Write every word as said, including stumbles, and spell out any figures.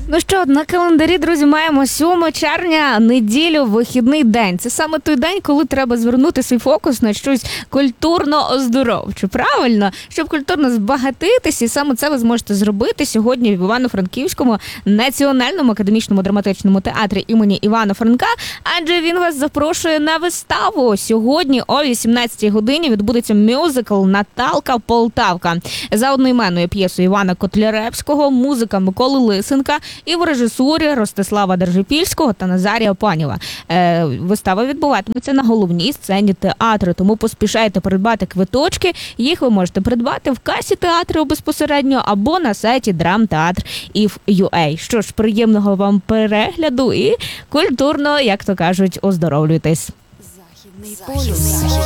Ну що, на календарі, друзі, маємо сьоме червня, неділю, вихідний день. Це саме той день, коли треба звернути свій фокус на щось культурно-оздоровче. Правильно? Щоб культурно збагатитись, і саме це ви зможете зробити сьогодні в Івано-Франківському національному академічному драматичному театрі імені Івана Франка, адже він вас запрошує на виставу. Сьогодні о вісімнадцятій годині відбудеться мюзикл «Наталка Полтавка» за одноіменною п'єсою Івана Котляревського, музика Миколи Лисенка і в режисурі Ростислава Держипільського та Назарія Паніва. Е, вистава відбуватиметься на головній сцені театру, тому поспішайте придбати квиточки. Їх ви можете придбати в касі театру безпосередньо або на сайті драмтеатр точка ів точка ю а. Що ж, приємного вам перегляду і культурно, як то кажуть, оздоровлюйтесь. Західний полюс.